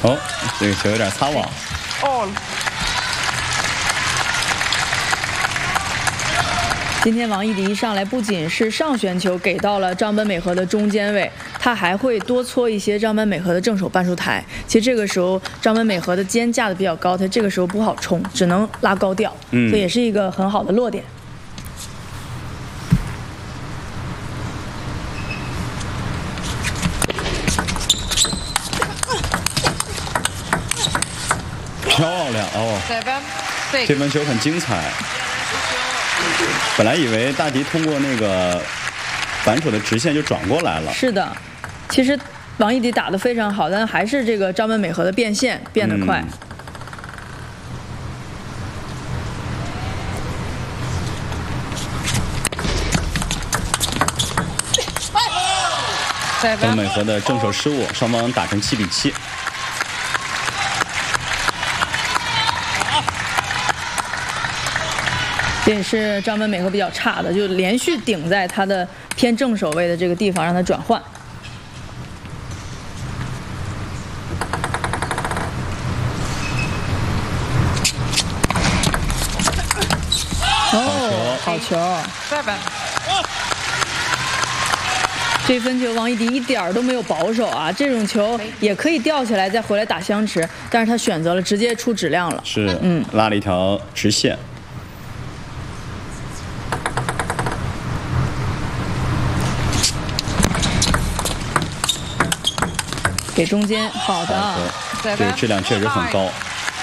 哦，这个球有点擦网。 哦。 今天王艺迪一上来，不仅是上旋球给到了张本美和的中间位，他还会多搓一些张本美和的正手半出台。其实这个时候张本美和的肩架的比较高，他这个时候不好冲，只能拉高吊，所以也是一个很好的落点。 漂亮哦！这分球很精彩。本来以为大迪通过那个反手的直线就转过来了。 是的，其实王艺迪打得非常好，但还是这个张本美和的变线变得快。 张本美和的正手失误，双方打成7比7。 这也是张本美和比较差的，就连续顶在他的偏正手位的这个地方，让他转换。哦，好球！这分球王艺迪一点都没有保守啊，这种球也可以吊起来再回来打相持，但是他选择了直接出质量了。 是，拉了一条直线。 给中间，好的， 这个质量确实很高。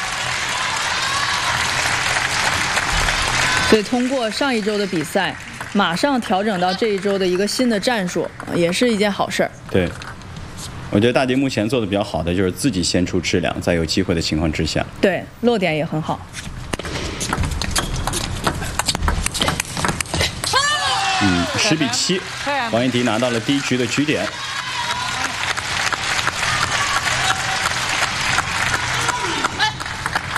所以通过上一周的比赛，马上调整到这一周的一个新的战术，也是一件好事儿。 对，我觉得大迪目前做的比较好的就是自己先出质量，在有机会的情况之下， 对，落点也很好。 10比7，王艺迪拿到了第一局的局点。